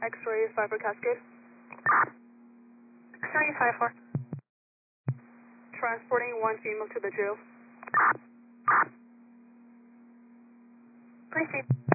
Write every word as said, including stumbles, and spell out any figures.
X-ray five for Cascade. X-ray five four. Transporting one female to the jail. Proceed.